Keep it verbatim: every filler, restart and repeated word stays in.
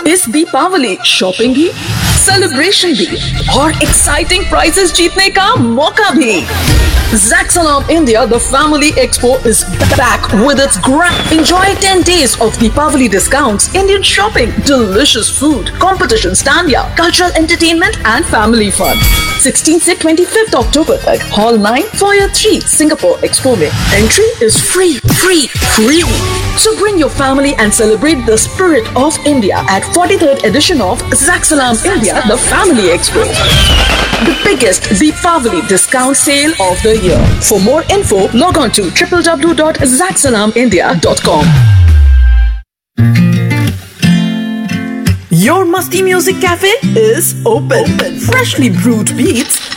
इस दीपावली शॉपिंग भी, सेलिब्रेशन भी और एक्साइटिंग प्राइजेस जीतने का मौका भी। Zaxalam India, the family expo, is back with its grand. Enjoy ten days of Deepavali discounts, Indian shopping, delicious food, competition stand ya, cultural entertainment and family fun. sixteenth से twenty-fifth October तक, Hall nine, Foyer three, Singapore Expo में. Entry is free, free, free. So bring your family and celebrate the spirit of India at forty-third edition of Zaxalam India, the family expo. The biggest Deepavali discount sale of the year. For more info, log on to w w w dot zaxalam india dot com. Your Musty Music Cafe is open. open. Freshly brewed beats